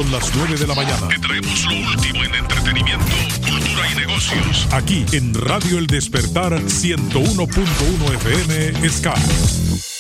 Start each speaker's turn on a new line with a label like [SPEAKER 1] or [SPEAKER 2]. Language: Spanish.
[SPEAKER 1] Son las 9 de la mañana.
[SPEAKER 2] Te traemos lo último en entretenimiento, cultura y negocios.
[SPEAKER 1] Aquí en Radio El Despertar 101.1 FM Sky.